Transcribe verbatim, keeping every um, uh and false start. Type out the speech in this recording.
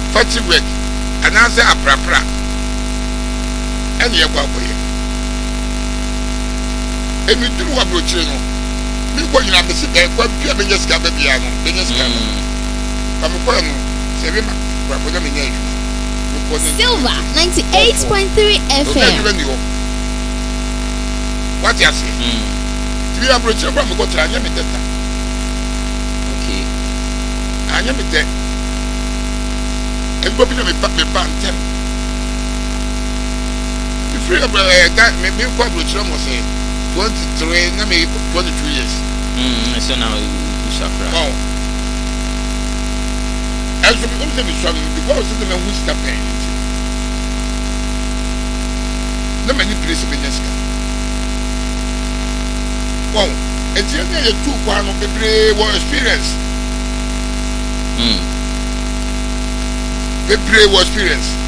fatty work and answer a prapra and ye kwa boye emi duru wa brochire no mi ko nyina be sika kwa pia be nyesika be bia no be nyesika no pa me ko no se be ma kwa ko me nyaju Silver ninety-eight point three F M. What you say? Hmm. We are brochire from go to anya me data. Okay. Anya me data. E go bi na me pa me pa ntem. If you are that me me ko brochire mo say twenty-three na me twenty-two years. Hmm, so now we shakra. Oh. As we also be struggling because of the man who stop paying. No many places in Nesca. Well, it's only a two one of the brave experience. Hmm. The brave experience.